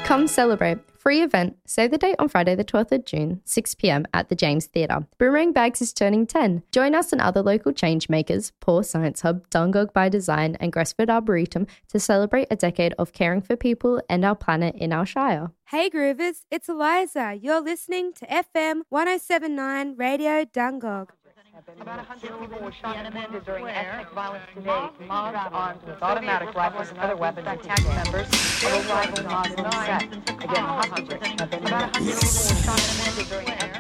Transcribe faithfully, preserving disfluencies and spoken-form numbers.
Come celebrate. Free event. Save the date on Friday the twelfth of June, six p.m. at the James Theatre. Boomerang Bags is turning ten. Join us and other local change makers, Paw Science Hub, Dungog by Design and Gresford Arboretum to celebrate a decade of caring for people and our planet in our shire. Hey Groovers, it's Eliza. You're listening to F M one oh seven point nine Radio Dungog. About one hundred people were shot and wounded during ethnic violence today. Mobs armed with automatic rifles and other weapons attacked members of a rival Muslim sect. Again, hostages have been... About one hundred people were shot and wounded during ethnic